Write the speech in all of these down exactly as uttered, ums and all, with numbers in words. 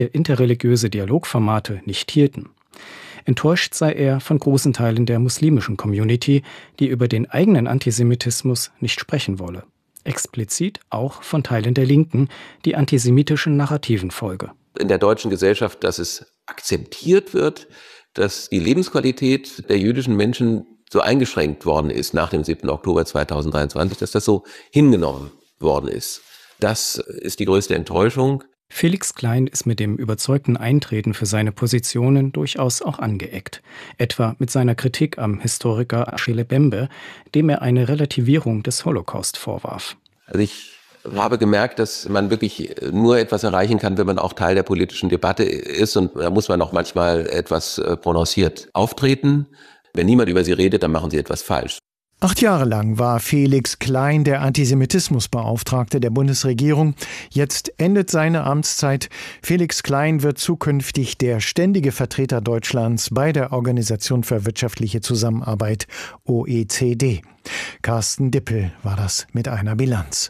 interreligiöse Dialogformate nicht hielten. Enttäuscht sei er von großen Teilen der muslimischen Community, die über den eigenen Antisemitismus nicht sprechen wolle. Explizit auch von Teilen der Linken, die antisemitischen Narrativen folge. In der deutschen Gesellschaft, dass es akzeptiert wird, dass die Lebensqualität der jüdischen Menschen so eingeschränkt worden ist nach dem siebten Oktober zweitausenddreiundzwanzig, dass das so hingenommen worden ist. Das ist die größte Enttäuschung. Felix Klein ist mit dem überzeugten Eintreten für seine Positionen durchaus auch angeeckt. Etwa mit seiner Kritik am Historiker Achille Bembe, dem er eine Relativierung des Holocaust vorwarf. Also ich habe gemerkt, dass man wirklich nur etwas erreichen kann, wenn man auch Teil der politischen Debatte ist. Und da muss man auch manchmal etwas prononciert auftreten. Wenn niemand über sie redet, dann machen sie etwas falsch. Acht Jahre lang war Felix Klein der Antisemitismusbeauftragte der Bundesregierung. Jetzt endet seine Amtszeit. Felix Klein wird zukünftig der ständige Vertreter Deutschlands bei der Organisation für wirtschaftliche Zusammenarbeit O E C D. Carsten Dippel war das mit einer Bilanz.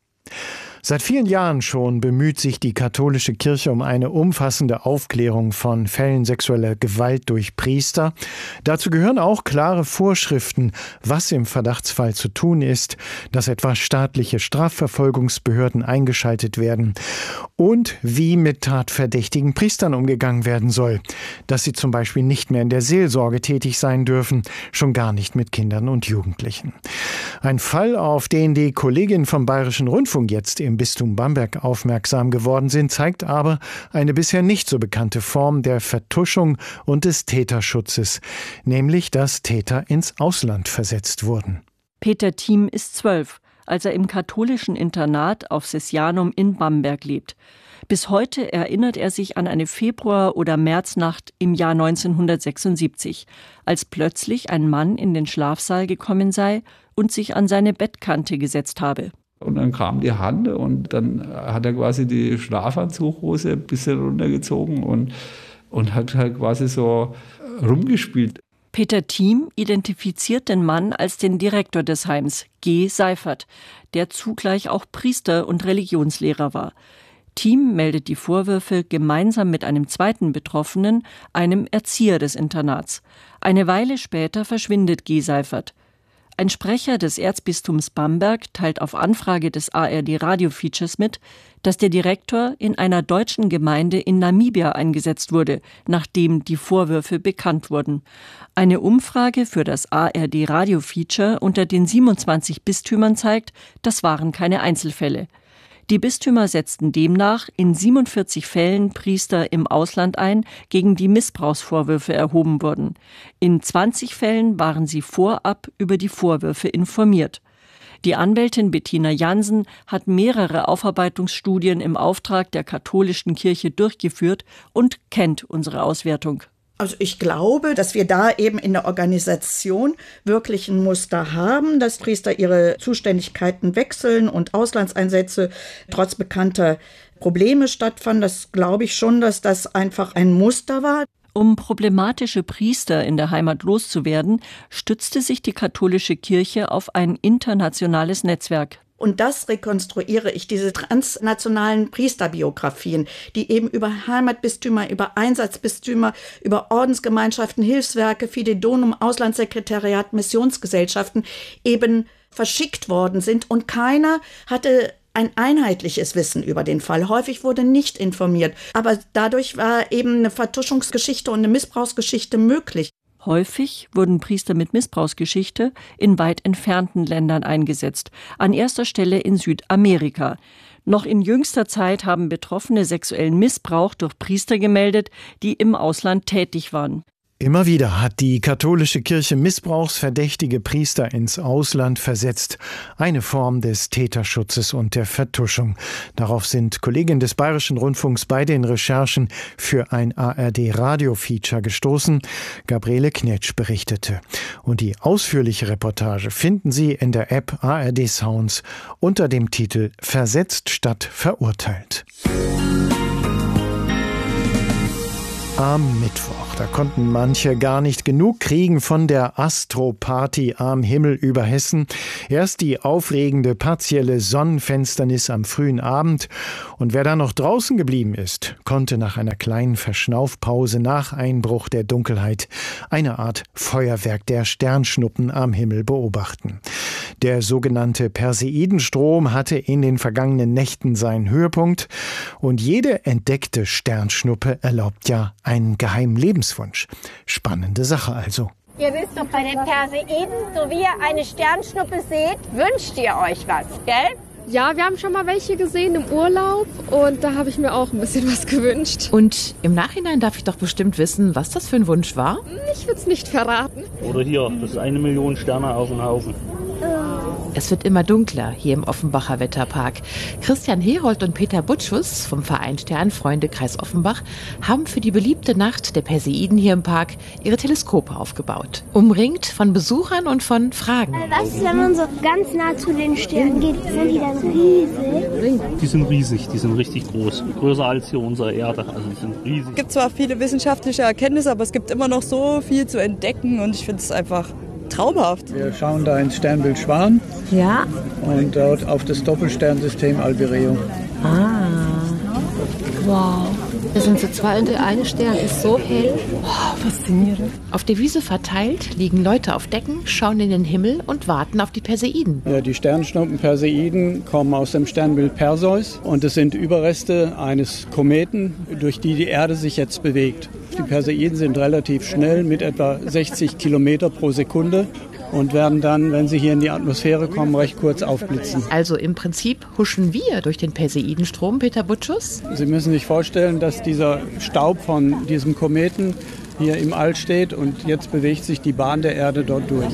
Seit vielen Jahren schon bemüht sich die katholische Kirche um eine umfassende Aufklärung von Fällen sexueller Gewalt durch Priester. Dazu gehören auch klare Vorschriften, was im Verdachtsfall zu tun ist, dass etwa staatliche Strafverfolgungsbehörden eingeschaltet werden und wie mit tatverdächtigen Priestern umgegangen werden soll, dass sie zum Beispiel nicht mehr in der Seelsorge tätig sein dürfen, schon gar nicht mit Kindern und Jugendlichen. Ein Fall, auf den die Kolleginnen vom Bayerischen Rundfunk jetzt im Bistum Bamberg aufmerksam geworden sind, zeigt aber eine bisher nicht so bekannte Form der Vertuschung und des Täterschutzes, nämlich dass Täter ins Ausland versetzt wurden. Peter Thiem ist zwölf, als er im katholischen Internat auf Sesianum in Bamberg lebt. Bis heute erinnert er sich an eine Februar- oder Märznacht im Jahr neunzehnhundertsechsundsiebzig, als plötzlich ein Mann in den Schlafsaal gekommen sei und sich an seine Bettkante gesetzt habe. Und dann kam die Hand und dann hat er quasi die Schlafanzughose ein bisschen runtergezogen und, und hat halt quasi so rumgespielt. Peter Thiem identifiziert den Mann als den Direktor des Heims, G. Seifert, der zugleich auch Priester und Religionslehrer war. Thiem meldet die Vorwürfe gemeinsam mit einem zweiten Betroffenen, einem Erzieher des Internats. Eine Weile später verschwindet G. Seifert. Ein Sprecher des Erzbistums Bamberg teilt auf Anfrage des A R D-Radio-Features mit, dass der Direktor in einer deutschen Gemeinde in Namibia eingesetzt wurde, nachdem die Vorwürfe bekannt wurden. Eine Umfrage für das A R D-Radio-Feature unter den siebenundzwanzig Bistümern zeigt, das waren keine Einzelfälle. Die Bistümer setzten demnach in siebenundvierzig Fällen Priester im Ausland ein, gegen die Missbrauchsvorwürfe erhoben wurden. In zwanzig Fällen waren sie vorab über die Vorwürfe informiert. Die Anwältin Bettina Jansen hat mehrere Aufarbeitungsstudien im Auftrag der katholischen Kirche durchgeführt und kennt unsere Auswertung. Also ich glaube, dass wir da eben in der Organisation wirklich ein Muster haben, dass Priester ihre Zuständigkeiten wechseln und Auslandseinsätze trotz bekannter Probleme stattfanden. Das glaube ich schon, dass das einfach ein Muster war. Um problematische Priester in der Heimat loszuwerden, stützte sich die katholische Kirche auf ein internationales Netzwerk. Und das rekonstruiere ich, diese transnationalen Priesterbiografien, die eben über Heimatbistümer, über Einsatzbistümer, über Ordensgemeinschaften, Hilfswerke, Fidedonum, Auslandssekretariat, Missionsgesellschaften eben verschickt worden sind. Und keiner hatte ein einheitliches Wissen über den Fall. Häufig wurde nicht informiert. Aber dadurch war eben eine Vertuschungsgeschichte und eine Missbrauchsgeschichte möglich. Häufig wurden Priester mit Missbrauchsgeschichte in weit entfernten Ländern eingesetzt, an erster Stelle in Südamerika. Noch in jüngster Zeit haben Betroffene sexuellen Missbrauch durch Priester gemeldet, die im Ausland tätig waren. Immer wieder hat die katholische Kirche missbrauchsverdächtige Priester ins Ausland versetzt. Eine Form des Täterschutzes und der Vertuschung. Darauf sind Kollegen des Bayerischen Rundfunks bei den Recherchen für ein A R D-Radio-Feature gestoßen. Gabriele Knetsch berichtete. Und die ausführliche Reportage finden Sie in der App A R D Sounds unter dem Titel Versetzt statt verurteilt. Am Mittwoch Doch da konnten manche gar nicht genug kriegen von der Astroparty am Himmel über Hessen. Erst die aufregende partielle Sonnenfinsternis am frühen Abend. Und wer da noch draußen geblieben ist, konnte nach einer kleinen Verschnaufpause nach Einbruch der Dunkelheit eine Art Feuerwerk der Sternschnuppen am Himmel beobachten. Der sogenannte Perseidenstrom hatte in den vergangenen Nächten seinen Höhepunkt. Und jede entdeckte Sternschnuppe erlaubt ja einen geheimen Lebenswunsch. Spannende Sache also. Ihr wisst doch, bei den Perseiden, so wie ihr eine Sternschnuppe seht, wünscht ihr euch was, gell? Ja, wir haben schon mal welche gesehen im Urlaub und da habe ich mir auch ein bisschen was gewünscht. Und im Nachhinein darf ich doch bestimmt wissen, was das für ein Wunsch war? Ich würde es nicht verraten. Oder hier, das ist eine Million Sterne auf dem Haufen. Es wird immer dunkler hier im Offenbacher Wetterpark. Christian Herold und Peter Butschus vom Verein Sternfreunde Kreis Offenbach haben für die beliebte Nacht der Perseiden hier im Park ihre Teleskope aufgebaut. Umringt von Besuchern und von Fragen. Was ist, wenn man so ganz nah zu den Sternen geht? Sind die dann riesig? Die sind riesig, die sind richtig groß. Größer als hier unsere Erde, also die sind riesig. Es gibt zwar viele wissenschaftliche Erkenntnisse, aber es gibt immer noch so viel zu entdecken und ich finde es einfach traumhaft. Wir schauen da ins Sternbild Schwan. Ja. Und dort auf das Doppelsternsystem Albereum. Ah. Wow. Wir sind zu zwei und der eine Stern ist so hell. Wow, faszinierend. Auf der Wiese verteilt liegen Leute auf Decken, schauen in den Himmel und warten auf die Perseiden. Ja, die Sternschnuppen Perseiden kommen aus dem Sternbild Perseus und es sind Überreste eines Kometen, durch die die Erde sich jetzt bewegt. Die Perseiden sind relativ schnell mit etwa sechzig Kilometer pro Sekunde und werden dann, wenn sie hier in die Atmosphäre kommen, recht kurz aufblitzen. Also im Prinzip huschen wir durch den Perseidenstrom, Peter Butschus? Sie müssen sich vorstellen, dass dieser Staub von diesem Kometen hier im All steht und jetzt bewegt sich die Bahn der Erde dort durch.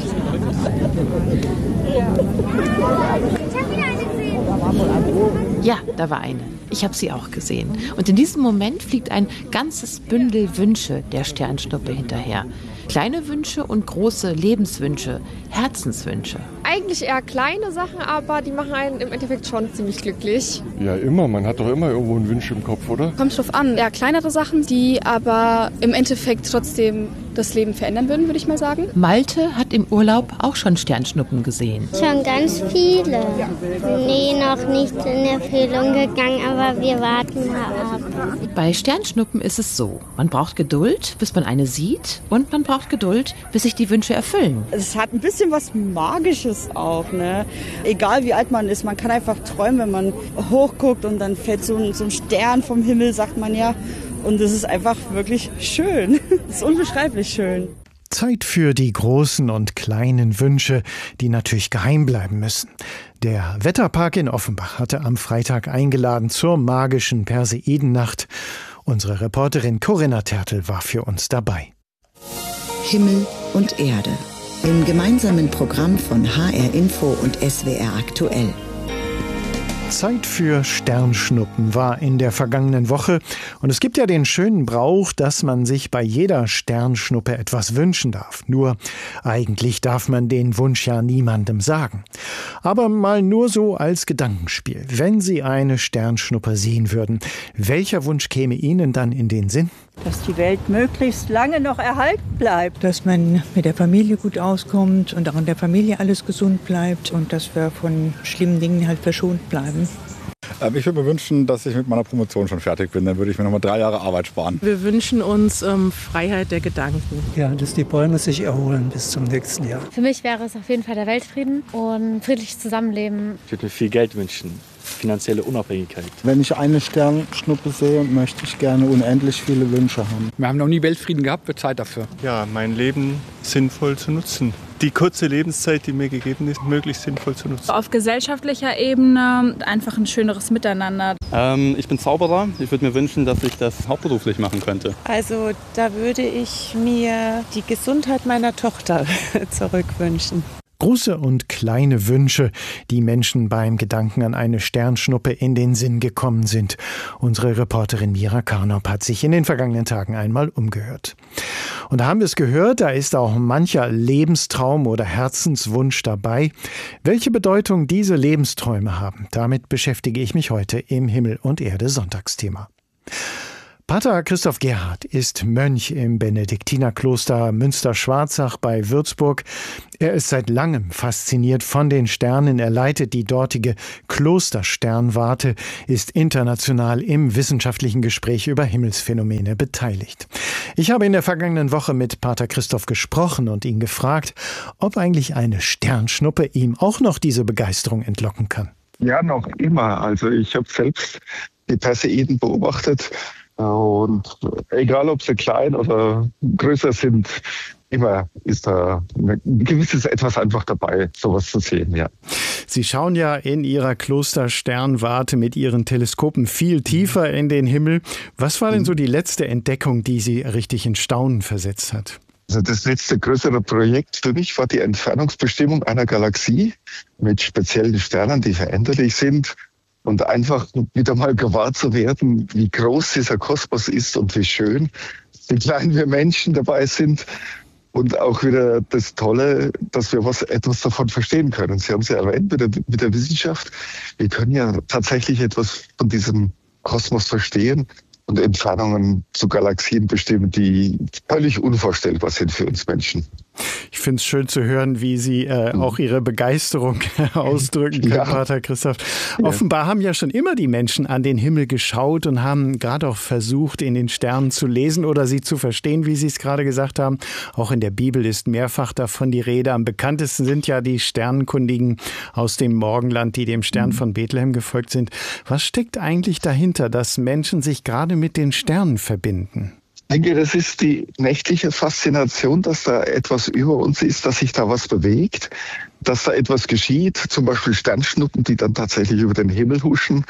Ja, da war eine. Ich habe sie auch gesehen. Und in diesem Moment fliegt ein ganzes Bündel Wünsche der Sternschnuppe hinterher. Kleine Wünsche und große Lebenswünsche, Herzenswünsche. Eigentlich eher kleine Sachen, aber die machen einen im Endeffekt schon ziemlich glücklich. Ja, immer. Man hat doch immer irgendwo einen Wunsch im Kopf, oder? Kommt drauf an. Eher kleinere Sachen, die aber im Endeffekt trotzdem das Leben verändern würden, würde ich mal sagen. Malte hat im Urlaub auch schon Sternschnuppen gesehen. Schon ganz viele. Nee, noch nicht in Erfüllung gegangen, aber wir warten mal ab. Bei Sternschnuppen ist es so. Man braucht Geduld, bis man eine sieht, und man braucht Geduld, bis sich die Wünsche erfüllen. Es hat ein bisschen was Magisches auch, ne? Egal wie alt man ist, man kann einfach träumen, wenn man hochguckt und dann fällt so ein, so ein Stern vom Himmel, sagt man ja. Und es ist einfach wirklich schön. Es ist unbeschreiblich schön. Zeit für die großen und kleinen Wünsche, die natürlich geheim bleiben müssen. Der Wetterpark in Offenbach hatte am Freitag eingeladen zur magischen Perseidennacht. Unsere Reporterin Corinna Tertel war für uns dabei. Himmel und Erde. Im gemeinsamen Programm von H R Info und S W R aktuell. Zeit für Sternschnuppen war in der vergangenen Woche. Und es gibt ja den schönen Brauch, dass man sich bei jeder Sternschnuppe etwas wünschen darf. Nur eigentlich darf man den Wunsch ja niemandem sagen. Aber mal nur so als Gedankenspiel. Wenn Sie eine Sternschnuppe sehen würden, welcher Wunsch käme Ihnen dann in den Sinn? Dass die Welt möglichst lange noch erhalten bleibt. Dass man mit der Familie gut auskommt und auch in der Familie alles gesund bleibt und dass wir von schlimmen Dingen halt verschont bleiben. Ich würde mir wünschen, dass ich mit meiner Promotion schon fertig bin. Dann würde ich mir noch mal drei Jahre Arbeit sparen. Wir wünschen uns ähm, Freiheit der Gedanken. Ja, dass die Bäume sich erholen bis zum nächsten Jahr. Für mich wäre es auf jeden Fall der Weltfrieden und friedliches Zusammenleben. Ich würde mir viel Geld wünschen. Finanzielle Unabhängigkeit. Wenn ich eine Sternschnuppe sehe, möchte ich gerne unendlich viele Wünsche haben. Wir haben noch nie Weltfrieden gehabt, wird Zeit dafür. Ja, mein Leben sinnvoll zu nutzen. Die kurze Lebenszeit, die mir gegeben ist, möglichst sinnvoll zu nutzen. Auf gesellschaftlicher Ebene einfach ein schöneres Miteinander. Ähm, ich bin Zauberer. Ich würde mir wünschen, dass ich das hauptberuflich machen könnte. Also da würde ich mir die Gesundheit meiner Tochter zurückwünschen. Große und kleine Wünsche, die Menschen beim Gedanken an eine Sternschnuppe in den Sinn gekommen sind. Unsere Reporterin Mira Karnop hat sich in den vergangenen Tagen einmal umgehört. Und da haben wir es gehört, da ist auch mancher Lebenstraum oder Herzenswunsch dabei. Welche Bedeutung diese Lebensträume haben, damit beschäftige ich mich heute im Himmel und Erde Sonntagsthema. Pater Christoph Gerhardt ist Mönch im Benediktinerkloster Münster-Schwarzach bei Würzburg. Er ist seit langem fasziniert von den Sternen. Er leitet die dortige Klostersternwarte, ist international im wissenschaftlichen Gespräch über Himmelsphänomene beteiligt. Ich habe in der vergangenen Woche mit Pater Christoph gesprochen und ihn gefragt, ob eigentlich eine Sternschnuppe ihm auch noch diese Begeisterung entlocken kann. Ja, noch immer. Also ich habe selbst die Perseiden beobachtet. Und egal, ob sie klein oder größer sind, immer ist da ein gewisses Etwas einfach dabei, sowas zu sehen, ja. Sie schauen ja in Ihrer Klostersternwarte mit Ihren Teleskopen viel tiefer in den Himmel. Was war denn so die letzte Entdeckung, die Sie richtig in Staunen versetzt hat? Also das letzte größere Projekt für mich war die Entfernungsbestimmung einer Galaxie mit speziellen Sternen, die veränderlich sind. Und einfach wieder mal gewahr zu werden, wie groß dieser Kosmos ist und wie schön, wie klein wir Menschen dabei sind. Und auch wieder das Tolle, dass wir was, etwas davon verstehen können. Sie haben es ja erwähnt mit der, mit der Wissenschaft. Wir können ja tatsächlich etwas von diesem Kosmos verstehen und Entfernungen zu Galaxien bestimmen, die völlig unvorstellbar sind für uns Menschen. Ich finde es schön zu hören, wie Sie äh, auch Ihre Begeisterung ausdrücken können, ja. Pater Christoph. Ja. Offenbar haben ja schon immer die Menschen an den Himmel geschaut und haben gerade auch versucht, in den Sternen zu lesen oder sie zu verstehen, wie Sie es gerade gesagt haben. Auch in der Bibel ist mehrfach davon die Rede. Am bekanntesten sind ja die Sternenkundigen aus dem Morgenland, die dem Stern von Bethlehem gefolgt sind. Was steckt eigentlich dahinter, dass Menschen sich gerade mit den Sternen verbinden? Ich denke, das ist die nächtliche Faszination, dass da etwas über uns ist, dass sich da was bewegt, dass da etwas geschieht, zum Beispiel Sternschnuppen, die dann tatsächlich über den Himmel huschen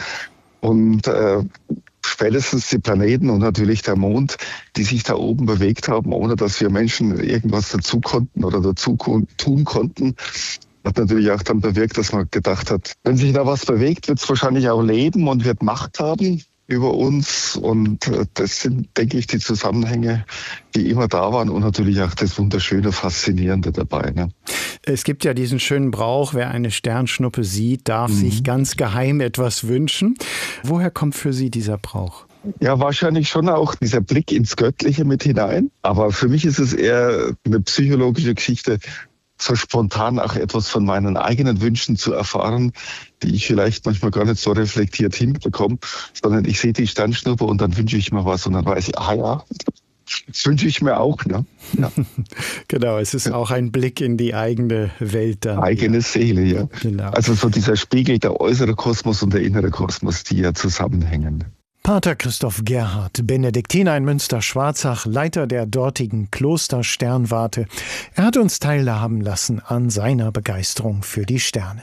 und äh, spätestens die Planeten und natürlich der Mond, die sich da oben bewegt haben, ohne dass wir Menschen irgendwas dazu konnten oder dazu tun konnten. Hat natürlich auch dann bewirkt, dass man gedacht hat, wenn sich da was bewegt, wird es wahrscheinlich auch leben und wird Macht haben über uns, und das sind, denke ich, die Zusammenhänge, die immer da waren, und natürlich auch das wunderschöne, faszinierende dabei. Ne? Es gibt ja diesen schönen Brauch, wer eine Sternschnuppe sieht, darf mhm. sich ganz geheim etwas wünschen. Woher kommt für Sie dieser Brauch? Ja, wahrscheinlich schon auch dieser Blick ins Göttliche mit hinein. Aber für mich ist es eher eine psychologische Geschichte, so spontan auch etwas von meinen eigenen Wünschen zu erfahren, die ich vielleicht manchmal gar nicht so reflektiert hinbekomme, sondern ich sehe die Sternschnuppe und dann wünsche ich mir was und dann weiß ich, ah ja, das wünsche ich mir auch. Ne? Ja. Genau, es ist auch ein Blick in die eigene Welt dann. Eigene ja. Seele, ja. Genau. Also so dieser Spiegel, der äußere Kosmos und der innere Kosmos, die ja zusammenhängen. Pater Christoph Gerhardt, Benediktiner in Münster-Schwarzach, Leiter der dortigen Klostersternwarte. Er hat uns teilhaben lassen an seiner Begeisterung für die Sterne.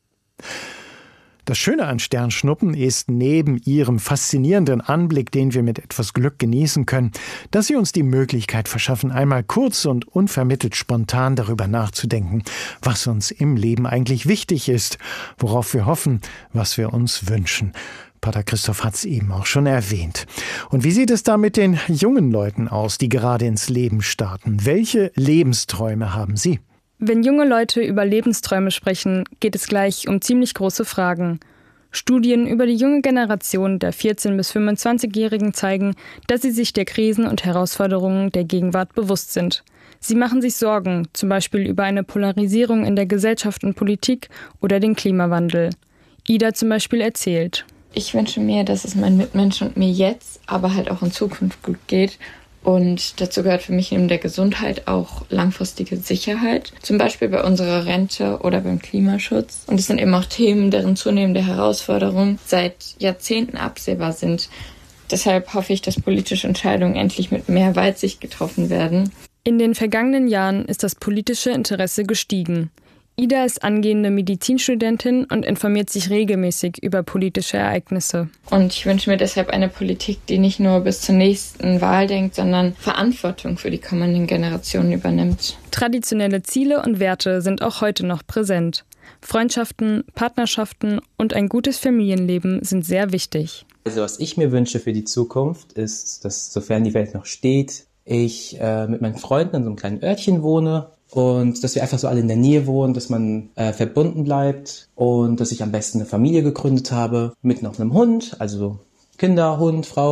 Das Schöne an Sternschnuppen ist neben ihrem faszinierenden Anblick, den wir mit etwas Glück genießen können, dass sie uns die Möglichkeit verschaffen, einmal kurz und unvermittelt spontan darüber nachzudenken, was uns im Leben eigentlich wichtig ist, worauf wir hoffen, was wir uns wünschen. Pater Christoph hat es eben auch schon erwähnt. Und wie sieht es da mit den jungen Leuten aus, die gerade ins Leben starten? Welche Lebensträume haben sie? Wenn junge Leute über Lebensträume sprechen, geht es gleich um ziemlich große Fragen. Studien über die junge Generation der vierzehn- bis fünfundzwanzigjährigen zeigen, dass sie sich der Krisen und Herausforderungen der Gegenwart bewusst sind. Sie machen sich Sorgen, zum Beispiel über eine Polarisierung in der Gesellschaft und Politik oder den Klimawandel. Ida zum Beispiel erzählt: Ich wünsche mir, dass es meinen Mitmenschen und mir jetzt, aber halt auch in Zukunft gut geht. Und dazu gehört für mich neben der Gesundheit auch langfristige Sicherheit. Zum Beispiel bei unserer Rente oder beim Klimaschutz. Und es sind eben auch Themen, deren zunehmende Herausforderungen seit Jahrzehnten absehbar sind. Deshalb hoffe ich, dass politische Entscheidungen endlich mit mehr Weitsicht getroffen werden. In den vergangenen Jahren ist das politische Interesse gestiegen. Ida ist angehende Medizinstudentin und informiert sich regelmäßig über politische Ereignisse. Und ich wünsche mir deshalb eine Politik, die nicht nur bis zur nächsten Wahl denkt, sondern Verantwortung für die kommenden Generationen übernimmt. Traditionelle Ziele und Werte sind auch heute noch präsent. Freundschaften, Partnerschaften und ein gutes Familienleben sind sehr wichtig. Also was ich mir wünsche für die Zukunft ist, dass, sofern die Welt noch steht, ich äh, mit meinen Freunden in so einem kleinen Örtchen wohne. Und dass wir einfach so alle in der Nähe wohnen, dass man äh, verbunden bleibt und dass ich am besten eine Familie gegründet habe mit noch einem Hund, also Kinder, Hund, Frau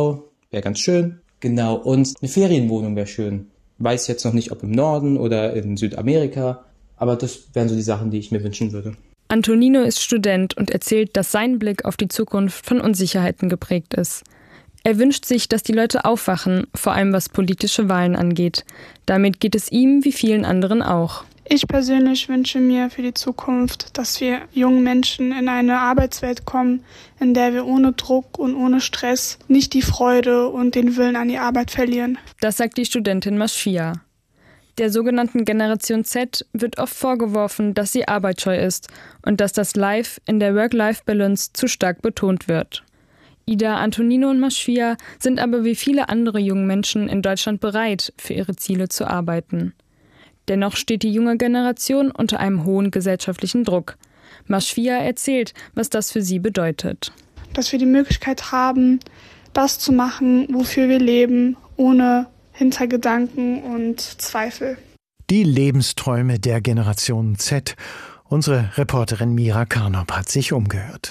wäre ganz schön. Genau, und eine Ferienwohnung wäre schön. Weiß jetzt noch nicht, ob im Norden oder in Südamerika, aber das wären so die Sachen, die ich mir wünschen würde. Antonino ist Student und erzählt, dass sein Blick auf die Zukunft von Unsicherheiten geprägt ist. Er wünscht sich, dass die Leute aufwachen, vor allem was politische Wahlen angeht. Damit geht es ihm wie vielen anderen auch. Ich persönlich wünsche mir für die Zukunft, dass wir jungen Menschen in eine Arbeitswelt kommen, in der wir ohne Druck und ohne Stress nicht die Freude und den Willen an die Arbeit verlieren. Das sagt die Studentin Maschia. Der sogenannten Generation Z wird oft vorgeworfen, dass sie arbeitsscheu ist und dass das Life in der Work-Life-Balance zu stark betont wird. Ida, Antonino und Maschia sind aber wie viele andere junge Menschen in Deutschland bereit, für ihre Ziele zu arbeiten. Dennoch steht die junge Generation unter einem hohen gesellschaftlichen Druck. Maschia erzählt, was das für sie bedeutet. Dass wir die Möglichkeit haben, das zu machen, wofür wir leben, ohne Hintergedanken und Zweifel. Die Lebensträume der Generation Z. Unsere Reporterin Mira Karnop hat sich umgehört.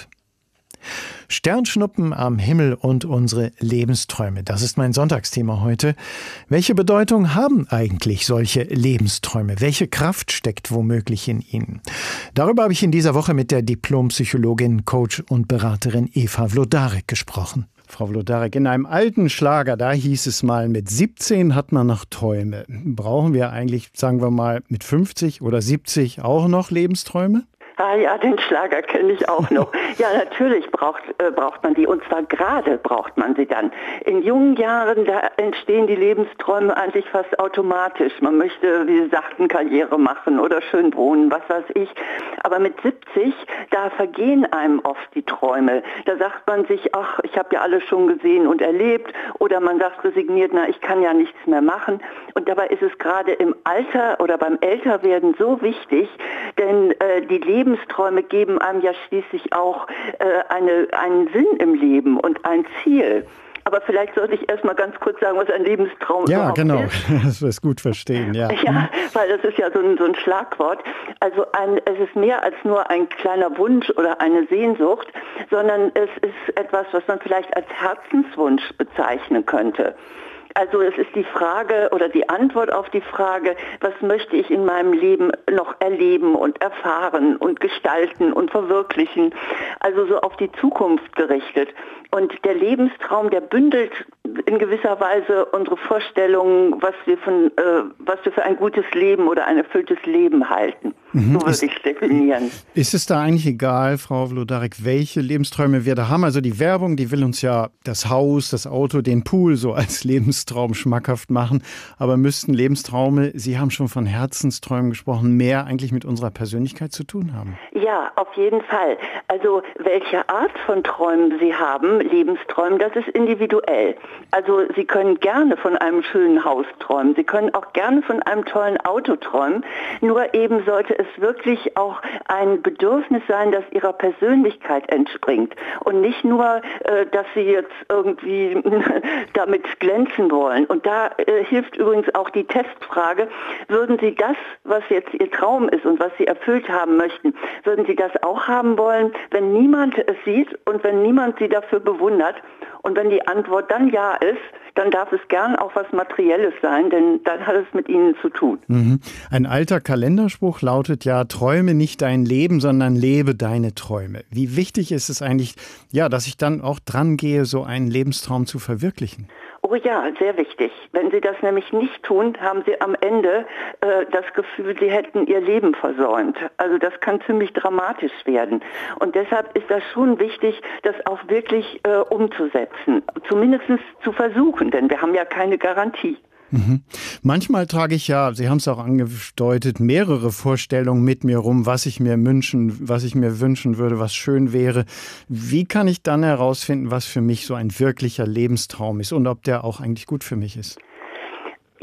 Sternschnuppen am Himmel und unsere Lebensträume. Das ist mein Sonntagsthema heute. Welche Bedeutung haben eigentlich solche Lebensträume? Welche Kraft steckt womöglich in ihnen? Darüber habe ich in dieser Woche mit der Diplompsychologin, Coach und Beraterin Eva Wlodarek gesprochen. Frau Wlodarek, in einem alten Schlager, da hieß es mal, mit siebzehn hat man noch Träume. Brauchen wir eigentlich, sagen wir mal, mit fünfzig oder siebzig auch noch Lebensträume? Ah ja, den Schlager kenne ich auch noch. Ja, natürlich braucht, äh, braucht man die, und zwar gerade braucht man sie dann. In jungen Jahren, da entstehen die Lebensträume eigentlich fast automatisch. Man möchte, wie Sie sagten, Karriere machen oder schön wohnen, was weiß ich. Aber mit siebzig, da vergehen einem oft die Träume. Da sagt man sich, ach, ich habe ja alles schon gesehen und erlebt. Oder man sagt resigniert, na, ich kann ja nichts mehr machen. Und dabei ist es gerade im Alter oder beim Älterwerden so wichtig, denn äh, die Leben Lebensträume geben einem ja schließlich auch äh, eine, einen Sinn im Leben und ein Ziel. Aber vielleicht sollte ich erst mal ganz kurz sagen, was ein Lebenstraum ja, überhaupt genau. ist. Ja, das wirst gut verstehen. Ja, ja, weil das ist ja so ein, so ein Schlagwort. Also ein, es ist mehr als nur ein kleiner Wunsch oder eine Sehnsucht, sondern es ist etwas, was man vielleicht als Herzenswunsch bezeichnen könnte. Also es ist die Frage oder die Antwort auf die Frage, was möchte ich in meinem Leben noch erleben und erfahren und gestalten und verwirklichen, also so auf die Zukunft gerichtet. Und der Lebenstraum, der bündelt in gewisser Weise unsere Vorstellungen, was wir, von, äh, was wir für ein gutes Leben oder ein erfülltes Leben halten. Mhm. So würde ist, ich es definieren. Ist es da eigentlich egal, Frau Wlodarek, welche Lebensträume wir da haben? Also die Werbung, die will uns ja das Haus, das Auto, den Pool so als Lebenstraum schmackhaft machen. Aber müssten Lebenstraume, Sie haben schon von Herzensträumen gesprochen, mehr eigentlich mit unserer Persönlichkeit zu tun haben? Ja, auf jeden Fall. Also welche Art von Träumen Sie haben, Lebensträumen, das ist individuell. Also Sie können gerne von einem schönen Haus träumen. Sie können auch gerne von einem tollen Auto träumen. Nur eben sollte es wirklich auch ein Bedürfnis sein, das Ihrer Persönlichkeit entspringt. Und nicht nur, äh, dass Sie jetzt irgendwie damit glänzen wollen. Und da äh, hilft übrigens auch die Testfrage, würden Sie das, was jetzt Ihr Traum ist und was Sie erfüllt haben möchten, würden Sie das auch haben wollen, wenn niemand es sieht und wenn niemand Sie dafür bewundert? Und wenn die Antwort dann ja ist, dann darf es gern auch was Materielles sein, denn dann hat es mit Ihnen zu tun. Mhm. Ein alter Kalenderspruch lautet ja, träume nicht dein Leben, sondern lebe deine Träume. Wie wichtig ist es eigentlich, ja, dass ich dann auch dran gehe, so einen Lebenstraum zu verwirklichen? Oh ja, sehr wichtig. Wenn Sie das nämlich nicht tun, haben Sie am Ende äh, das Gefühl, Sie hätten Ihr Leben versäumt. Also das kann ziemlich dramatisch werden. Und deshalb ist das schon wichtig, das auch wirklich äh, umzusetzen. Zumindest zu versuchen, denn wir haben ja keine Garantie. Mhm. Manchmal trage ich ja, Sie haben es auch angedeutet, mehrere Vorstellungen mit mir rum, was ich mir wünschen, was ich mir wünschen würde, was schön wäre. Wie kann ich dann herausfinden, was für mich so ein wirklicher Lebenstraum ist und ob der auch eigentlich gut für mich ist?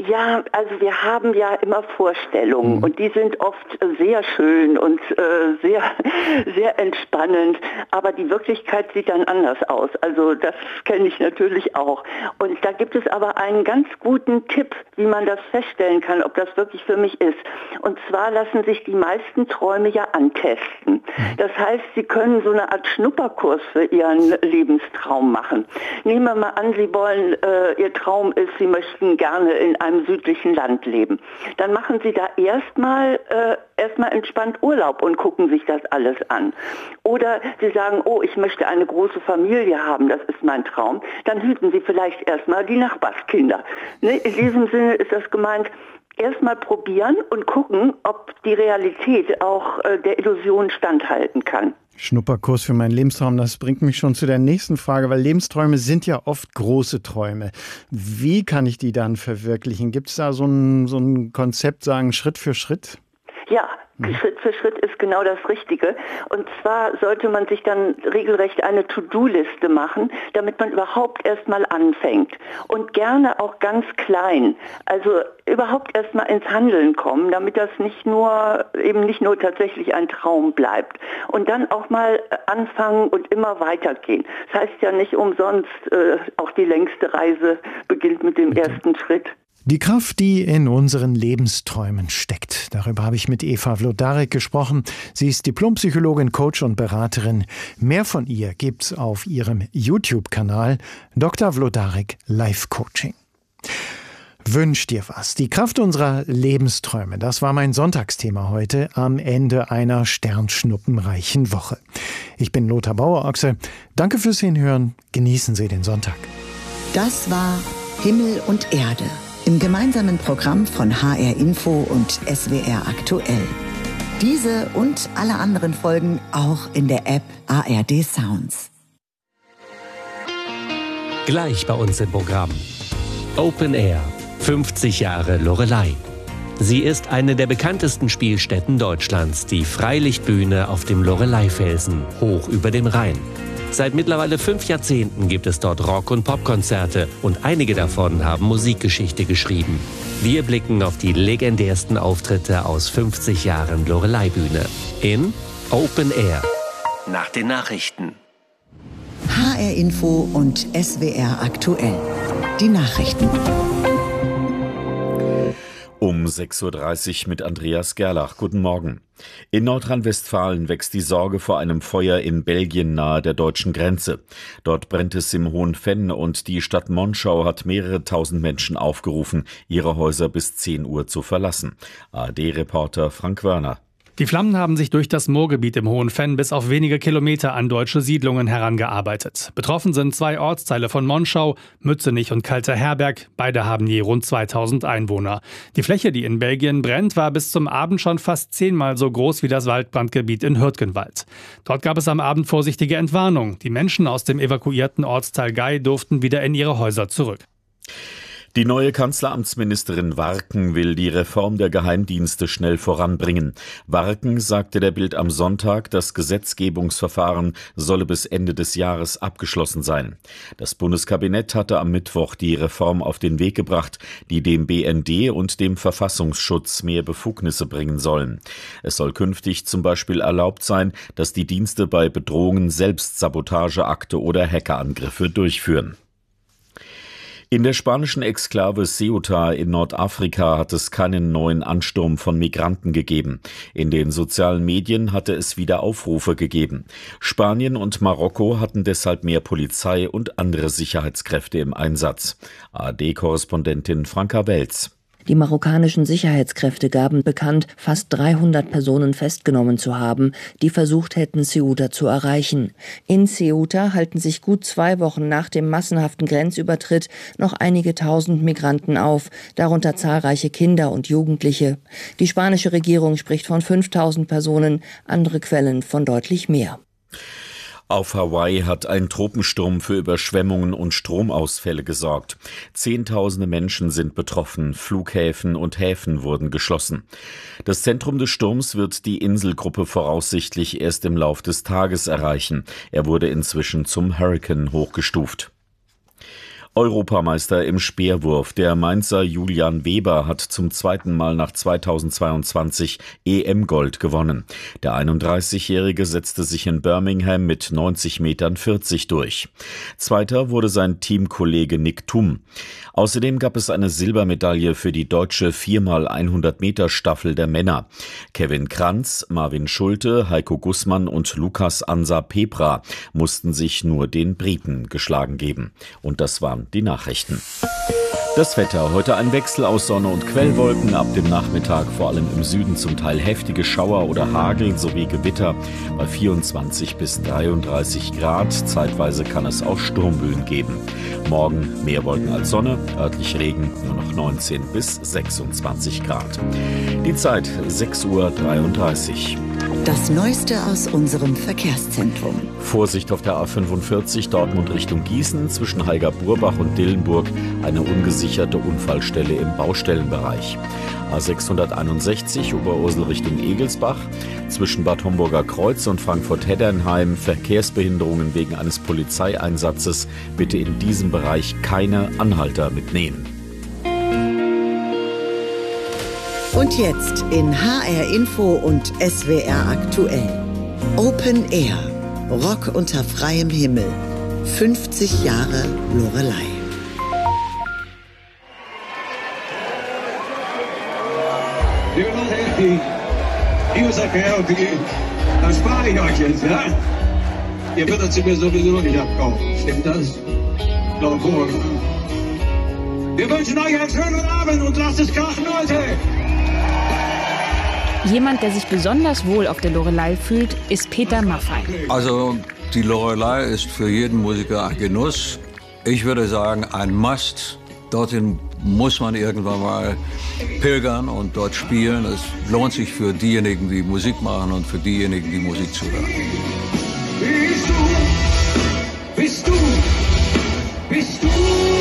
Ja, also wir haben ja immer Vorstellungen, mhm. und die sind oft sehr schön und äh, sehr, sehr entspannend, aber die Wirklichkeit sieht dann anders aus. Also das kenne ich natürlich auch. Und da gibt es aber einen ganz guten Tipp, wie man das feststellen kann, ob das wirklich für mich ist. Und zwar lassen sich die meisten Träume ja antesten. Das heißt, Sie können so eine Art Schnupperkurs für Ihren Lebenstraum machen. Nehmen wir mal an, Sie wollen, äh, Ihr Traum ist, Sie möchten gerne in einem südlichen Land leben. Dann machen Sie da erstmal äh, erstmal entspannt Urlaub und gucken sich das alles an. Oder Sie sagen, oh, ich möchte eine große Familie haben, das ist mein Traum. Dann hüten Sie vielleicht erstmal die Nachbarskinder. Ne? In diesem Sinne ist das gemeint, erstmal probieren und gucken, ob die Realität auch äh, der Illusion standhalten kann. Schnupperkurs für meinen Lebenstraum, das bringt mich schon zu der nächsten Frage, weil Lebensträume sind ja oft große Träume. Wie kann ich die dann verwirklichen? Gibt es da so ein, so ein Konzept, sagen Schritt für Schritt? Ja, Schritt für Schritt ist genau das Richtige. Und zwar sollte man sich dann regelrecht eine To-Do-Liste machen, damit man überhaupt erstmal anfängt. Und gerne auch ganz klein. Also überhaupt erstmal ins Handeln kommen, damit das nicht nur, eben nicht nur tatsächlich ein Traum bleibt. Und dann auch mal anfangen und immer weitergehen. Das heißt ja nicht umsonst, äh, auch die längste Reise beginnt mit dem ersten Schritt. Die Kraft, die in unseren Lebensträumen steckt. Darüber habe ich mit Eva Wlodarek gesprochen. Sie ist Diplompsychologin, Coach und Beraterin. Mehr von ihr gibt's auf ihrem YouTube-Kanal Doktor Wlodarek Life Coaching. Wünsch dir was. Die Kraft unserer Lebensträume. Das war mein Sonntagsthema heute am Ende einer sternschnuppenreichen Woche. Ich bin Lothar Bauer-Ochse. Danke fürs Hinhören. Genießen Sie den Sonntag. Das war Himmel und Erde. Im gemeinsamen Programm von H R Info und S W R Aktuell. Diese und alle anderen Folgen auch in der App A R D Sounds. Gleich bei uns im Programm. Open Air. fünfzig Jahre Loreley. Sie ist eine der bekanntesten Spielstätten Deutschlands, die Freilichtbühne auf dem Loreleyfelsen, hoch über dem Rhein. Seit mittlerweile fünf Jahrzehnten gibt es dort Rock- und Popkonzerte und einige davon haben Musikgeschichte geschrieben. Wir blicken auf die legendärsten Auftritte aus fünfzig Jahren Loreley-Bühne in Open Air. Nach den Nachrichten. H R Info und S W R Aktuell. Die Nachrichten. Um sechs Uhr dreißig mit Andreas Gerlach. Guten Morgen. In Nordrhein-Westfalen wächst die Sorge vor einem Feuer in Belgien nahe der deutschen Grenze. Dort brennt es im Hohenvenn und die Stadt Monschau hat mehrere tausend Menschen aufgerufen, ihre Häuser bis zehn Uhr zu verlassen. A R D-Reporter Frank Wörner. Die Flammen haben sich durch das Moorgebiet im Hohenvenn bis auf wenige Kilometer an deutsche Siedlungen herangearbeitet. Betroffen sind zwei Ortsteile von Monschau, Mützenich und Kalter-Herberg. Beide haben je rund zweitausend Einwohner. Die Fläche, die in Belgien brennt, war bis zum Abend schon fast zehnmal so groß wie das Waldbrandgebiet in Hürtgenwald. Dort gab es am Abend vorsichtige Entwarnung. Die Menschen aus dem evakuierten Ortsteil Gei durften wieder in ihre Häuser zurück. Die neue Kanzleramtsministerin Warken will die Reform der Geheimdienste schnell voranbringen. Warken sagte der Bild am Sonntag, das Gesetzgebungsverfahren solle bis Ende des Jahres abgeschlossen sein. Das Bundeskabinett hatte am Mittwoch die Reform auf den Weg gebracht, die dem B N D und dem Verfassungsschutz mehr Befugnisse bringen sollen. Es soll künftig zum Beispiel erlaubt sein, dass die Dienste bei Bedrohungen selbst Sabotageakte oder Hackerangriffe durchführen. In der spanischen Exklave Ceuta in Nordafrika hat es keinen neuen Ansturm von Migranten gegeben. In den sozialen Medien hatte es wieder Aufrufe gegeben. Spanien und Marokko hatten deshalb mehr Polizei und andere Sicherheitskräfte im Einsatz. A R D-Korrespondentin Franka Welz. Die marokkanischen Sicherheitskräfte gaben bekannt, fast dreihundert Personen festgenommen zu haben, die versucht hätten, Ceuta zu erreichen. In Ceuta halten sich gut zwei Wochen nach dem massenhaften Grenzübertritt noch einige tausend Migranten auf, darunter zahlreiche Kinder und Jugendliche. Die spanische Regierung spricht von fünftausend Personen, andere Quellen von deutlich mehr. Auf Hawaii hat ein Tropensturm für Überschwemmungen und Stromausfälle gesorgt. Zehntausende Menschen sind betroffen, Flughäfen und Häfen wurden geschlossen. Das Zentrum des Sturms wird die Inselgruppe voraussichtlich erst im Lauf des Tages erreichen. Er wurde inzwischen zum Hurrikan hochgestuft. Europameister im Speerwurf. Der Mainzer Julian Weber hat zum zweiten Mal nach zweitausendzweiundzwanzig E M-Gold gewonnen. Der einunddreißigjährige setzte sich in Birmingham mit neunzig Metern vierzig durch. Zweiter wurde sein Teamkollege Nick Thum. Außerdem gab es eine Silbermedaille für die deutsche vier mal hundert Meter Staffel der Männer. Kevin Kranz, Marvin Schulte, Heiko Gussmann und Lukas Ansa Pepra mussten sich nur den Briten geschlagen geben. Und das waren die Nachrichten. Das Wetter. Heute ein Wechsel aus Sonne und Quellwolken. Ab dem Nachmittag vor allem im Süden zum Teil heftige Schauer oder Hagel sowie Gewitter bei vierundzwanzig bis dreiunddreißig Grad. Zeitweise kann es auch Sturmböen geben. Morgen mehr Wolken als Sonne, örtlich Regen, nur noch neunzehn bis sechsundzwanzig Grad. Die Zeit sechs Uhr dreiunddreißig. Das Neueste aus unserem Verkehrszentrum. Vorsicht auf der A fünfundvierzig Dortmund Richtung Gießen. Zwischen Heiger-Burbach und Dillenburg eine ungesicherte Unfallstelle im Baustellenbereich. A sechshunderteinundsechzig Oberursel Richtung Egelsbach. Zwischen Bad Homburger Kreuz und Frankfurt-Heddernheim Verkehrsbehinderungen wegen eines Polizeieinsatzes. Bitte in diesem Bereich keine Anhalter mitnehmen. Und jetzt in H R Info und S W R aktuell. Open Air. Rock unter freiem Himmel. fünfzig Jahre Loreley. Liebe Leute, die Kiosk-Verkehr und die, dann spare ich euch jetzt, ja? Ihr würdet sie mir sowieso nicht abkaufen. Stimmt das? Laut Vorgang. Wir wünschen euch einen schönen Abend und lasst es krachen, Leute! Jemand, der sich besonders wohl auf der Loreley fühlt, ist Peter Maffay. Also die Loreley ist für jeden Musiker ein Genuss. Ich würde sagen, ein Must. Dorthin muss man irgendwann mal pilgern und dort spielen. Es lohnt sich für diejenigen, die Musik machen und für diejenigen, die Musik zuhören. Bist du, bist du, bist du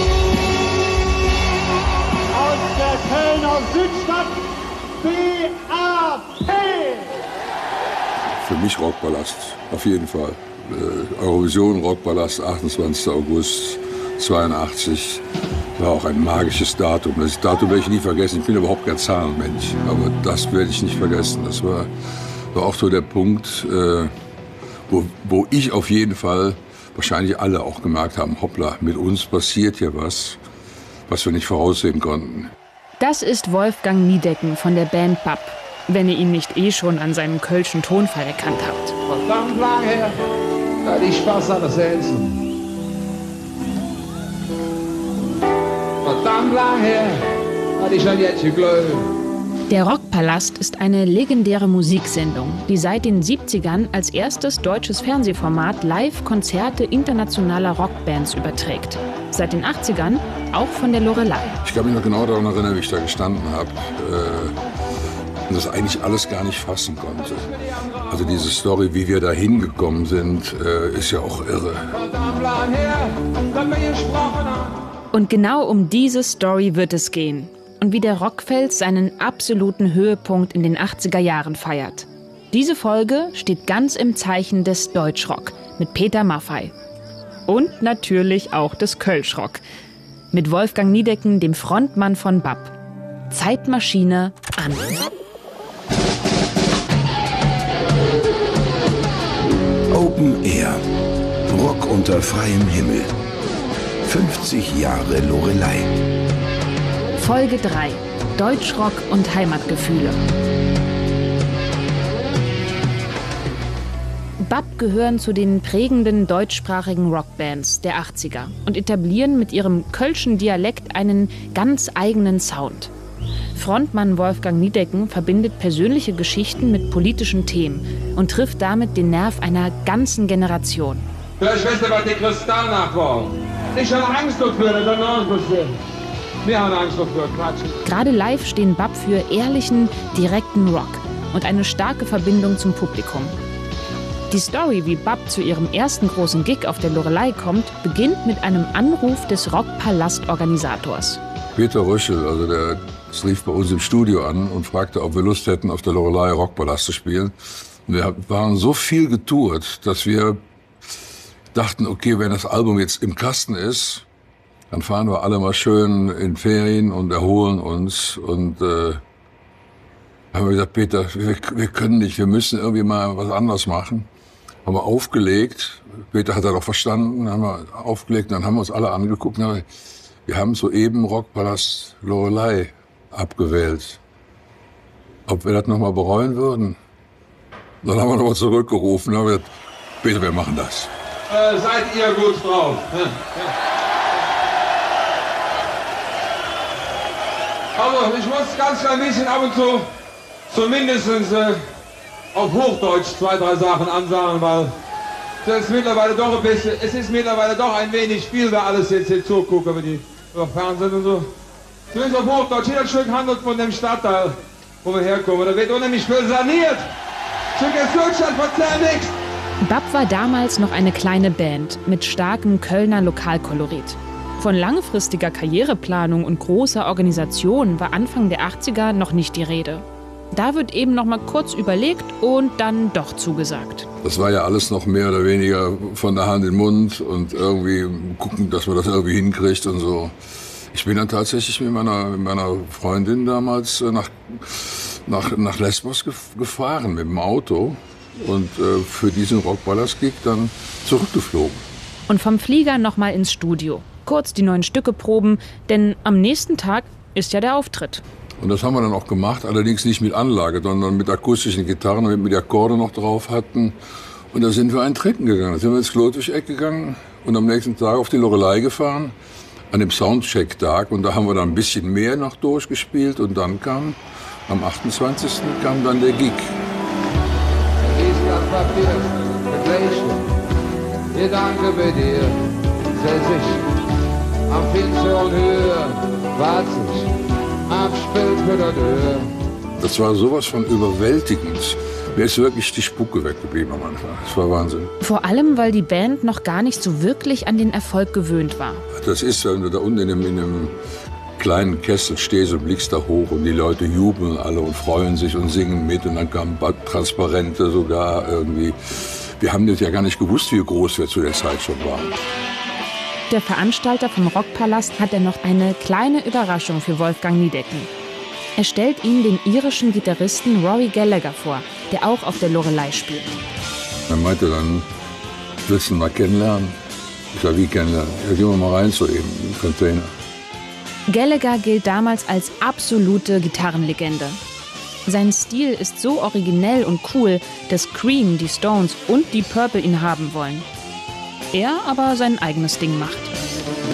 aus der Kölner Südstadt, B A P! Für mich Rockpalast, auf jeden Fall. Äh, Eurovision, Rockpalast, achtundzwanzigster August zweiundachtzig. War auch ein magisches Datum. Das Datum werde ich nie vergessen. Ich bin überhaupt kein Zahlenmensch. Aber das werde ich nicht vergessen. Das war, war auch so der Punkt, äh, wo, wo ich auf jeden Fall, wahrscheinlich alle auch gemerkt haben, hoppla, mit uns passiert hier was, was wir nicht voraussehen konnten. Das ist Wolfgang Niedecken von der Band B A P, wenn ihr ihn nicht eh schon an seinem kölschen Tonfall erkannt habt. Verdammt lang her, da die Spaß an das Essen. Verdammt lang her, da ich schon jetzt geglaubt. Der Rockpalast ist eine legendäre Musiksendung, die seit den siebzigern als erstes deutsches Fernsehformat Live-Konzerte internationaler Rockbands überträgt. Seit den achtzigern auch von der Loreley. Ich kann mich noch genau daran erinnern, wie ich da gestanden habe äh, und das eigentlich alles gar nicht fassen konnte. Also diese Story, wie wir da hingekommen sind, äh, ist ja auch irre. Verdammt lang her, da wir gesprochen haben. Und genau um diese Story wird es gehen. Und wie der Rockfels seinen absoluten Höhepunkt in den achtziger Jahren feiert. Diese Folge steht ganz im Zeichen des Deutschrock mit Peter Maffay. Und natürlich auch des Kölschrock. Mit Wolfgang Niedecken, dem Frontmann von B A P. Zeitmaschine an. Open Air. Rock unter freiem Himmel. fünfzig Jahre Loreley. Folge drei. Deutschrock und Heimatgefühle. B A P gehören zu den prägenden deutschsprachigen Rockbands der achtziger und etablieren mit ihrem kölschen Dialekt einen ganz eigenen Sound. Frontmann Wolfgang Niedecken verbindet persönliche Geschichten mit politischen Themen und trifft damit den Nerv einer ganzen Generation. Vielleicht wisst ihr, was die Kristall nachbauen. Ich habe Angst dafür, dass er noch bestimmt. Wir haben Angst dafür, Quatsch. Gerade live stehen B A P für ehrlichen, direkten Rock und eine starke Verbindung zum Publikum. Die Story, wie B A P zu ihrem ersten großen Gig auf der Loreley kommt, beginnt mit einem Anruf des Rockpalast-Organisators. Peter Röschel, also der das rief bei uns im Studio an und fragte, ob wir Lust hätten, auf der Loreley Rockpalast zu spielen. Wir waren so viel getourt, dass wir dachten, okay, wenn das Album jetzt im Kasten ist, Dann fahren wir alle mal schön in Ferien und erholen uns. Und äh, haben wir gesagt, Peter, wir, wir können nicht, wir müssen irgendwie mal was anderes machen. Haben wir aufgelegt. Peter hat das auch verstanden. Haben wir aufgelegt, dann haben wir uns alle angeguckt. Wir, wir haben soeben Rockpalast Loreley abgewählt. Ob wir das nochmal bereuen würden? Dann haben wir nochmal zurückgerufen. Dann haben wir gesagt, Peter, wir machen das. Äh, seid ihr gut drauf? Ja. Ja. Also, ich muss ganz klein bisschen ab und zu zumindest äh, auf Hochdeutsch zwei, drei Sachen ansagen, weil das ist mittlerweile doch ein bisschen, es ist mittlerweile doch ein wenig viel, wer alles jetzt hier zuguckt, über die über Fernsehen und so. Zumindest auf Hochdeutsch, jeder Stück handelt von dem Stadtteil, wo wir herkommen. Da wird unheimlich viel saniert. Stück ist Deutschland, verzeiht nichts. B A P war damals noch eine kleine Band mit starkem Kölner Lokalkolorit. Von langfristiger Karriereplanung und großer Organisation war Anfang der achtziger noch nicht die Rede. Da wird eben noch mal kurz überlegt und dann doch zugesagt. Das war ja alles noch mehr oder weniger von der Hand in den Mund und irgendwie gucken, dass man das irgendwie hinkriegt und so. Ich bin dann tatsächlich mit meiner, mit meiner Freundin damals nach, nach, nach Lesbos gefahren mit dem Auto und äh, für diesen Rockpalast-Gig dann zurückgeflogen. Und vom Flieger noch mal ins Studio. Kurz die neuen Stücke proben, denn am nächsten Tag ist ja der Auftritt. Und das haben wir dann auch gemacht, allerdings nicht mit Anlage, sondern mit akustischen Gitarren, damit wir die Akkorde noch drauf hatten. Und da sind wir einen Treten gegangen. Da sind wir ins Klotwig-Eck gegangen und am nächsten Tag auf die Loreley gefahren, an dem Soundcheck-Tag. Und da haben wir dann ein bisschen mehr noch durchgespielt. Und dann kam, am achtundzwanzigsten kam dann der Gig. Ich danke bei dir, setz ich am Finstern Höhe, wart sich. Das war sowas von überwältigend. Mir ist wirklich die Spucke weggeblieben am Anfang. Das war Wahnsinn. Vor allem, weil die Band noch gar nicht so wirklich an den Erfolg gewöhnt war. Das ist, wenn du da unten in einem, in einem kleinen Kessel stehst und blickst da hoch und die Leute jubeln alle und freuen sich und singen mit. Und dann kamen Transparente sogar irgendwie. Wir haben das ja gar nicht gewusst, wie groß wir zu der Zeit schon waren. Der Veranstalter vom Rockpalast hat er noch eine kleine Überraschung für Wolfgang Niedecken. Er stellt ihm den irischen Gitarristen Rory Gallagher vor, der auch auf der Loreley spielt. Er meinte dann, willst du ihn mal kennenlernen? Ich sag, wie kennenlernen? Ja, gehen wir mal rein zu ihm, im Container. Gallagher gilt damals als absolute Gitarrenlegende. Sein Stil ist so originell und cool, dass Cream, die Stones und die Purple ihn haben wollen. Er aber sein eigenes Ding macht.